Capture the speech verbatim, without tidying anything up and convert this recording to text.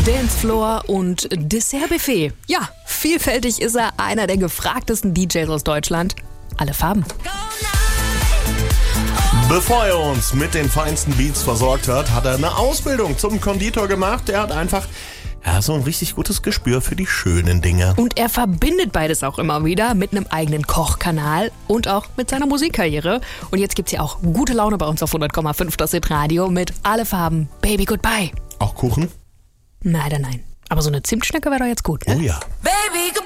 Dancefloor und Dessertbuffet. Ja, vielfältig ist er, einer der gefragtesten D Js aus Deutschland. Alle Farben. Bevor er uns mit den feinsten Beats versorgt hat, hat er eine Ausbildung zum Konditor gemacht. Er hat einfach ja, so ein richtig gutes Gespür für die schönen Dinge. Und er verbindet beides auch immer wieder mit einem eigenen Kochkanal und auch mit seiner Musikkarriere. Und jetzt gibt's ja auch gute Laune bei uns auf hundert Komma fünf das Hit-Radio mit Alle Farben, Baby Goodbye. Auch Kuchen? Leider nein. Aber so eine Zimtschnecke wäre doch jetzt gut, ne? Oh ja. Baby, goodbye.